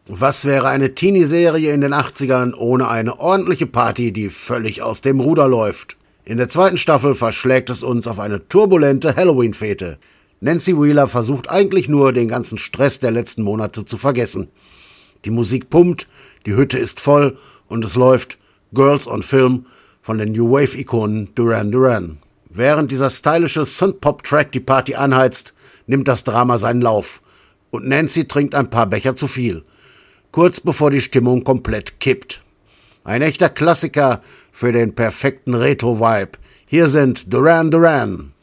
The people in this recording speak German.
Was wäre eine Teenie-Serie in den 80ern ohne eine ordentliche Party, die völlig aus dem Ruder läuft? In der zweiten Staffel verschlägt es uns auf eine turbulente Halloween-Fete. Nancy Wheeler versucht eigentlich nur, den ganzen Stress der letzten Monate zu vergessen. Die Musik pumpt, die Hütte ist voll und es läuft Girls on Film von den New Wave-Ikonen Duran Duran. Während dieser stylische Synth-Pop-Track die Party anheizt, nimmt das Drama seinen Lauf. Und Nancy trinkt ein paar Becher zu viel. Kurz bevor die Stimmung komplett kippt. Ein echter Klassiker für den perfekten Retro-Vibe. Hier sind Duran Duran.